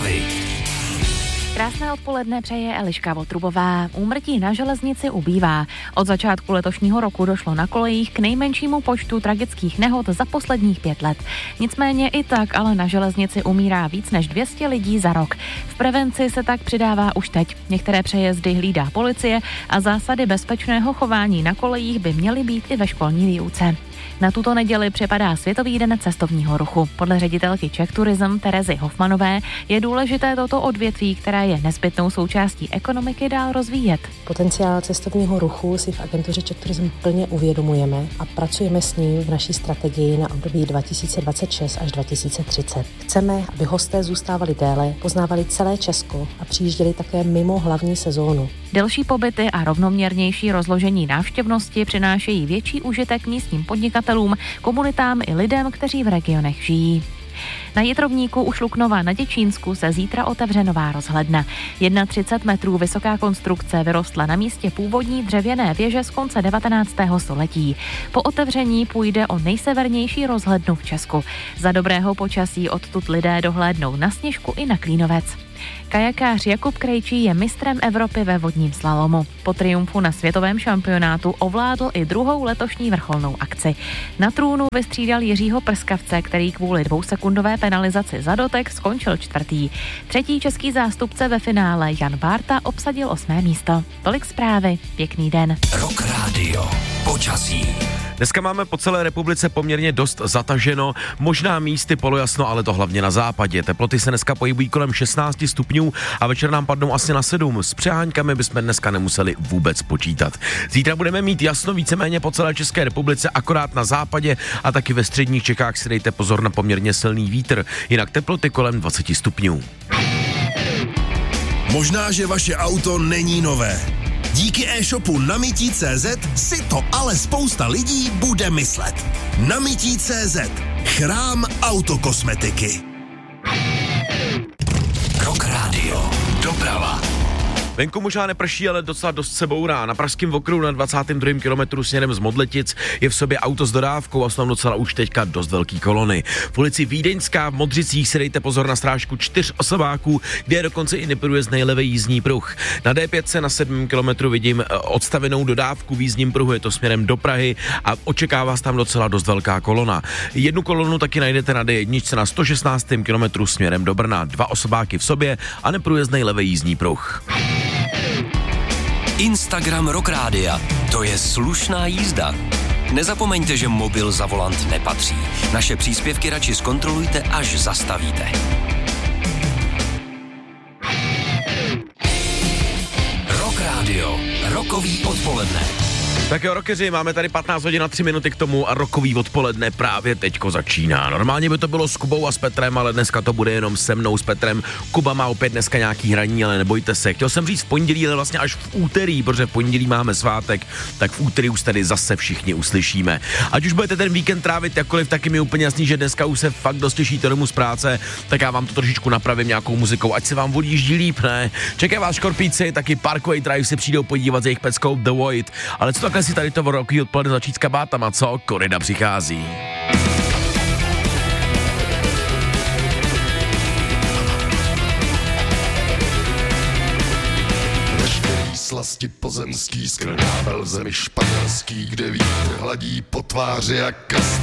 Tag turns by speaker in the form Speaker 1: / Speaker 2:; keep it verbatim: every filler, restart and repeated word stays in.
Speaker 1: zprávy.
Speaker 2: Krásné odpoledne přeje Eliška Votrubová. Úmrtí na železnici ubývá. Od začátku letošního roku došlo na kolejích k nejmenšímu počtu tragických nehod za posledních pět let. Nicméně i tak ale na železnici umírá víc než dvě stě lidí za rok. V prevenci se tak přidává už teď. Některé přejezdy hlídá policie a zásady bezpečného chování na kolejích by měly být i ve školní výuce. Na tuto neděli připadá Světový den cestovního ruchu. Podle ředitelky Czech Tourism Terezy Hofmanové je důležité toto odvětví, které je nezbytnou součástí ekonomiky, dál rozvíjet.
Speaker 3: Potenciál cestovního ruchu si v agentuře Czech Tourism plně uvědomujeme a pracujeme s ním v naší strategii na období dva tisíce dvacet šest až dva tisíce třicet. Chceme, aby hosté zůstávali déle, poznávali celé Česko a přijížděli také mimo hlavní sezónu.
Speaker 2: Delší pobyty a rovnoměrnější rozložení návštěvnosti přinášejí větší užitek místním podnikatelům, komunitám i lidem, kteří v regionech žijí. Na Jitrovníku u Šluknova na Děčínsku se zítra otevře nová rozhledna. třicet jedna metrů vysoká konstrukce vyrostla na místě původní dřevěné věže z konce devatenáctého století. Po otevření půjde o nejsevernější rozhlednu v Česku. Za dobrého počasí odtud lidé dohlédnou na Sněžku i na Klínovec. Kajakář Jakub Krejčí je mistrem Evropy ve vodním slalomu. Po triumfu na světovém šampionátu ovládl i druhou letošní vrcholnou akci. Na trůnu vystřídal Jiřího Prskavce, který kvůli dvousekundové penalizaci za dotek skončil čtvrtý. Třetí český zástupce ve finále Jan Bárta obsadil osmé místo. Tolik zprávy, pěkný den.
Speaker 1: Rock Radio. Počasí.
Speaker 4: Dneska máme po celé republice poměrně dost zataženo, možná místy polojasno, ale to hlavně na západě. Teploty se dneska pohybují kolem šestnáct stupňů a večer nám padnou asi na sedm. S přeháňkami bychom dneska nemuseli vůbec počítat. Zítra budeme mít jasno víceméně po celé České republice, akorát na západě a taky ve středních Čechách si dejte pozor na poměrně silný vítr, jinak teploty kolem dvacet stupňů.
Speaker 5: Možná, že vaše auto není nové. Díky e-shopu Namití tečka cé zet si to ale spousta lidí bude myslet. Namití tečka cé zet. Chrám autokosmetiky.
Speaker 1: Rock Radio. Doprava.
Speaker 4: Venku možná neprší, ale docela dost se bourá. Na pražském okruhu na dvacátém druhém kilometru směrem z Modletic je v sobě auto s dodávkou a jsou tam docela už teďka dost velký kolony. V ulici Vídeňská v Modřicích si dejte pozor na strážku čtyř osobáků, kde je dokonce i neprůjezdnej levý jízdní pruh. Na dé pět na sedmém kilometru vidím odstavenou dodávku v jízdním pruhu, je to směrem do Prahy a očekává se tam docela dost velká kolona. Jednu kolonu taky najdete na dé jedna na sto šestnáctém kilometru směrem do Brna. Dva osobáky v sobě a neprůjezdnej levý jízdní pruh.
Speaker 1: Instagram Rock Rádia. To je slušná jízda. Nezapomeňte, že mobil za volant nepatří. Naše příspěvky radši zkontrolujte, až zastavíte. Rock Radio. Rokový odpoledne.
Speaker 4: Tak jo, rockeři, máme tady patnáct hodin a tři minuty k tomu a rokový odpoledne právě teďko začíná. Normálně by to bylo s Kubou a s Petrem, ale dneska to bude jenom se mnou s Petrem. Kuba má opět dneska nějaký hraní, ale nebojte se. Chtěl jsem říct v pondělí, ale vlastně až v úterý, protože v pondělí máme svátek, tak v úterý už tady zase všichni uslyšíme. Ať už budete ten víkend trávit jakkoliv, taky mi úplně jasný, že dneska už se fakt dost těšíte domů z práce, tak já vám to trošičku napravím nějakou muzikou, ať se vám odjíždí líp, ne? Čekají vás škorpíci, taky Parkway Drive se přijdou podívat za jejich peckou The Void, ale co takhle si tady to roky odpoledne začít s kabátama, co? Korida přichází.
Speaker 6: Veškerý slasti pozemský skrnável v zemi španělský, kde vítr hladí po tváři jak kastel.